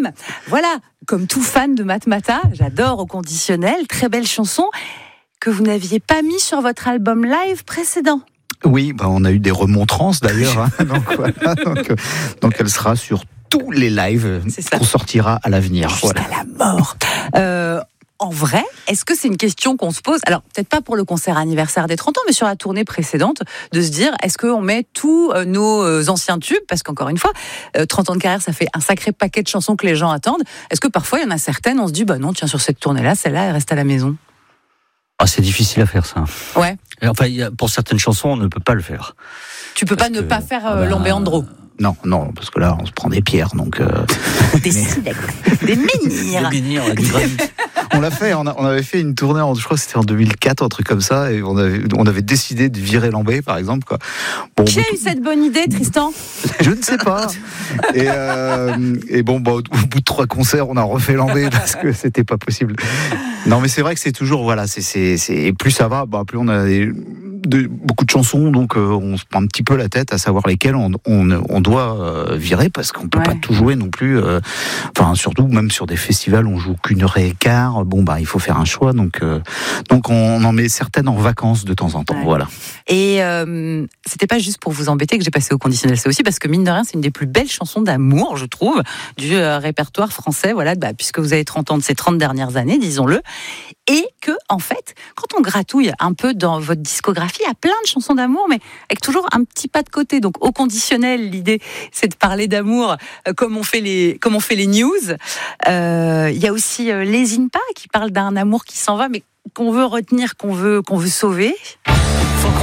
M. Voilà, comme tout fan de Matmata, j'adore Au conditionnel, très belle chanson que vous n'aviez pas mis sur votre album live précédent. Oui, on a eu des remontrances d'ailleurs, donc, voilà, donc elle sera sur tous les lives qu'on sortira à l'avenir. Jusqu'à la mort. En vrai, est-ce que c'est une question qu'on se pose ? Alors, peut-être pas pour le concert anniversaire des 30 ans, mais sur la tournée précédente, de se dire, est-ce qu'on met tous nos anciens tubes ? Parce qu'encore une fois, 30 ans de carrière, ça fait un sacré paquet de chansons que les gens attendent. Est-ce que parfois, il y en a certaines, on se dit, non, tiens, sur cette tournée-là, celle-là, elle reste à la maison ? C'est difficile à faire, ça. Ouais. Enfin, pour certaines chansons, on ne peut pas le faire. Tu peux pas ne pas faire Lambéandro. Non, parce que là, on se prend des pierres, donc... Des silex, des menhirs. Des menhirs, du granit. On l'a fait, on avait fait une tournée, je crois que c'était en 2004, un truc comme ça, et on avait décidé de virer Lambé, par exemple, quoi. Qui a eu cette bonne idée, Tristan ? Je ne sais pas. Et au bout de 3 concerts, on a refait Lambé parce que c'était pas possible. Non, mais c'est vrai que c'est toujours, voilà, et plus ça va, plus on a beaucoup de chansons, donc on se prend un petit peu la tête à savoir lesquelles on doit virer, parce qu'on peut pas tout jouer non plus. Surtout même sur des festivals, on joue qu'une heure et quart. Il faut faire un choix, donc on en met certaines en vacances de temps en temps. Ouais. Voilà. Et c'était pas juste pour vous embêter que j'ai passé Au conditionnel, c'est aussi parce que mine de rien, c'est une des plus belles chansons d'amour, je trouve, du répertoire français. Voilà, puisque vous avez 30 ans de ces 30 dernières années, disons-le. Et que, en fait, quand on gratouille un peu dans votre discographie, il y a plein de chansons d'amour, mais avec toujours un petit pas de côté. Donc, Au conditionnel, l'idée, c'est de parler d'amour comme on fait les news. Il y a aussi Lésine pas, qui parle d'un amour qui s'en va, mais qu'on veut retenir, qu'on veut sauver.